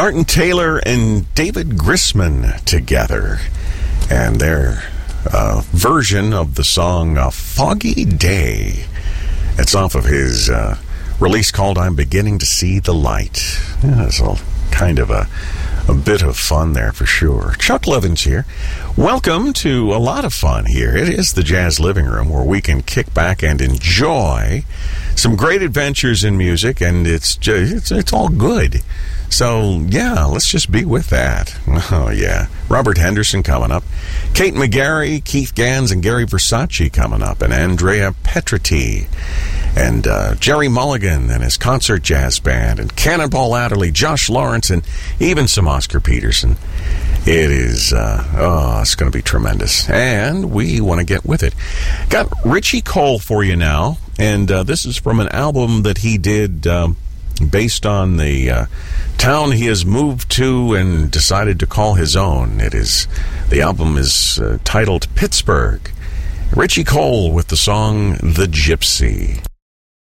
Martin Taylor and David Grisman together, and their version of the song Foggy Day. It's off of his release called I'm Beginning to See the Light. Yeah, it's a kind of a bit of fun there for sure. Chuck Levins here. Welcome to a lot of fun here. It is the Jazz Living Room where we can kick back and enjoy some great adventures in music, and it's all good. So, yeah, let's just be with that. Oh, yeah. Robert Henderson coming up. Kate McGarry, Keith Gans, and Gary Versace coming up. And Andrea Petriti. And Jerry Mulligan and his concert jazz band. And Cannonball Adderley, Josh Lawrence, and even some Oscar Peterson. It is, it's going to be tremendous. And we want to get with it. Got Richie Cole for you now. And this is from an album that he did based on the town he has moved to and decided to call his own. The album is titled Pittsburgh. Richie Cole with the song The Gypsy.